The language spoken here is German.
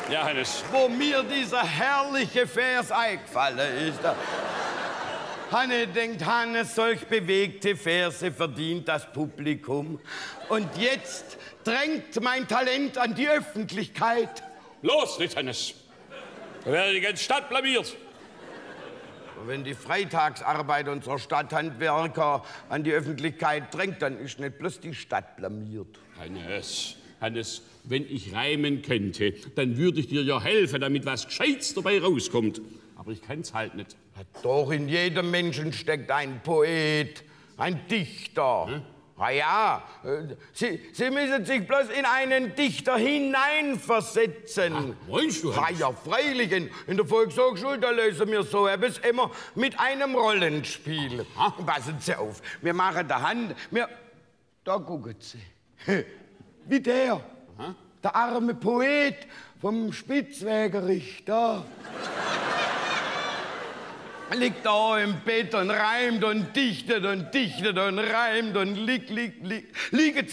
Ja, Hannes. Wo mir dieser herrliche Vers eingefallen ist. Hanne denkt, Hannes, solch bewegte Verse verdient das Publikum. Und jetzt drängt mein Talent an die Öffentlichkeit. Los, nicht, Hannes. Da wäre die ganze Stadt blamiert. Wenn die Freitagsarbeit unserer Stadthandwerker an die Öffentlichkeit drängt, dann ist nicht bloß die Stadt blamiert. Hannes, wenn ich reimen könnte, dann würde ich dir ja helfen, damit was Gescheites dabei rauskommt. Aber ich kann's halt nicht. Doch in jedem Menschen steckt ein Poet, ein Dichter. Hm? Ah ja, Sie müssen sich bloß in einen Dichter hineinversetzen. Ach, meinst du, Hannes? Ja, freilich. In der Volkshochschule, da lösen wir so etwas immer mit einem Rollenspiel. Aha. Passen Sie auf, wir machen die Hand, da gucken Sie. Wie der, Aha. der arme Poet vom Spitzwegerich, da. Liegt da im Bett und reimt und dichtet und dichtet und reimt und liegt